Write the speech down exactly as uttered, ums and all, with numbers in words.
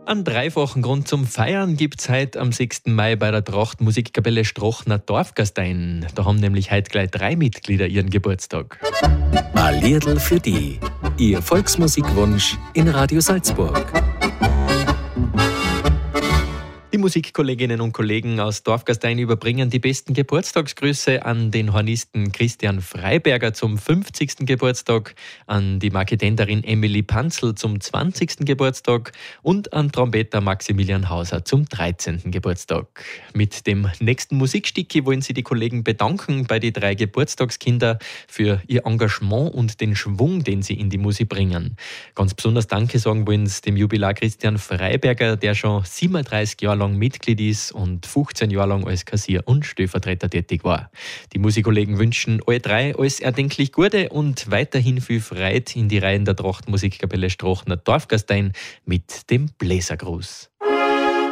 Einen dreifachen Grund zum Feiern gibt es heute am sechsten Mai bei der Trachtmusikkapelle Strochner Dorfgastein. Da haben nämlich heute gleich drei Mitglieder ihren Geburtstag. A Liedl für die. Ihr Volksmusikwunsch in Radio Salzburg. Die Musikkolleginnen und Kollegen aus Dorfgastein überbringen die besten Geburtstagsgrüße an den Hornisten Christian Freiberger zum fünfzigsten Geburtstag, an die Marketenderin Emily Panzl zum zwanzigsten Geburtstag und an Trompeter Maximilian Hauser zum dreizehnten Geburtstag. Mit dem nächsten Musikstücki wollen sie die Kollegen bedanken bei die drei Geburtstagskinder für ihr Engagement und den Schwung, den sie in die Musik bringen. Ganz besonders Danke sagen wollen sie dem Jubilar Christian Freiberger, der schon siebenunddreißig Jahre lang Mitglied ist und fünfzehn Jahre lang als Kassier und Stellvertreter tätig war. Die Musikkollegen wünschen alle drei alles erdenklich Gute und weiterhin viel Freude in die Reihen der Trachtmusikkapelle Strochner Dorfgastein mit dem Bläsergruß.